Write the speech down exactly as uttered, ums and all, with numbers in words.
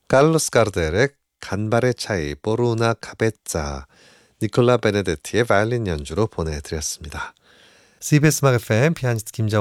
칼로스 가르델의 간발의 차이, 보르나 카베자, 니콜라 베네데티의 바이올린 연주로 보내드렸습니다. 씨비에스 음악 에프엠 피아니스트 김정호